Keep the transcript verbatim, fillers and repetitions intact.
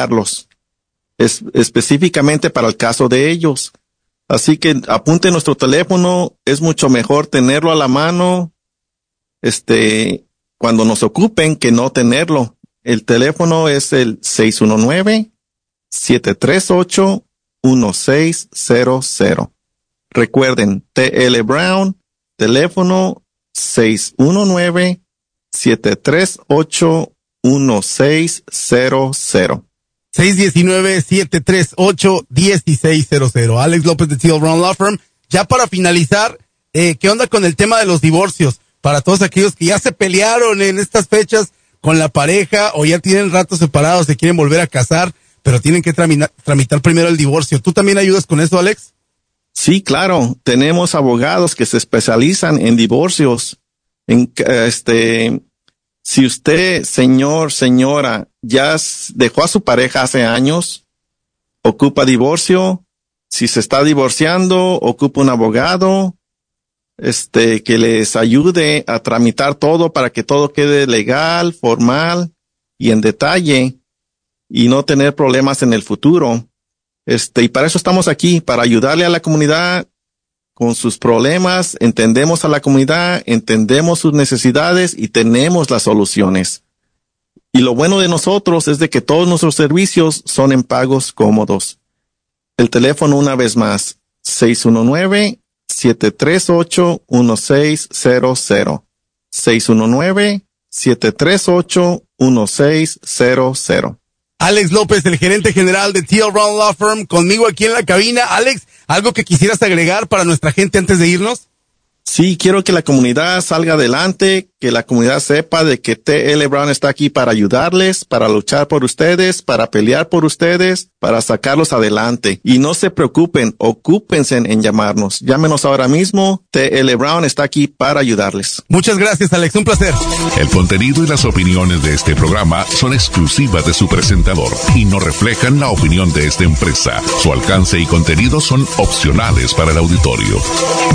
ayudarlos, es, específicamente para el caso de ellos. Así que apunte nuestro teléfono, es mucho mejor tenerlo a la mano, este, cuando nos ocupen que no tenerlo. El teléfono es el seis uno nueve, siete tres ocho, uno seis cero cero. Recuerden, T L Brown, teléfono seis uno nueve, siete tres ocho, uno seis cero cero. seis uno nueve, siete tres ocho, uno seis cero cero. Alex López de T L Brown Law Firm. Ya para finalizar, eh, ¿qué onda con el tema de los divorcios? Para todos aquellos que ya se pelearon en estas fechas con la pareja o ya tienen rato separados, se quieren volver a casar, pero tienen que tramitar, tramitar primero el divorcio. ¿Tú también ayudas con eso, Alex? Sí, claro. Tenemos abogados que se especializan en divorcios. En, este, si usted, señor, señora, ya dejó a su pareja hace años, ocupa divorcio. Si se está divorciando, ocupa un abogado, este, que les ayude a tramitar todo para que todo quede legal, formal y en detalle y no tener problemas en el futuro. Este, y para eso estamos aquí, para ayudarle a la comunidad con sus problemas. Entendemos a la comunidad, entendemos sus necesidades y tenemos las soluciones. Y lo bueno de nosotros es de que todos nuestros servicios son en pagos cómodos. El teléfono una vez más, seis uno nueve, siete tres ocho, uno seis cero cero. seis uno nueve, siete tres ocho, uno seis cero cero. Alex López, el gerente general de T L Brown Law Firm, conmigo aquí en la cabina. Alex, ¿algo que quisieras agregar para nuestra gente antes de irnos? Sí, quiero que la comunidad salga adelante, que la comunidad sepa de que T L Brown está aquí para ayudarles, para luchar por ustedes, para pelear por ustedes, para sacarlos adelante. Y no se preocupen, ocúpense en, en llamarnos. Llámenos ahora mismo. T L Brown está aquí para ayudarles. Muchas gracias, Alex. Un placer. El contenido y las opiniones de este programa son exclusivas de su presentador y no reflejan la opinión de esta empresa. Su alcance y contenido son opcionales para el auditorio.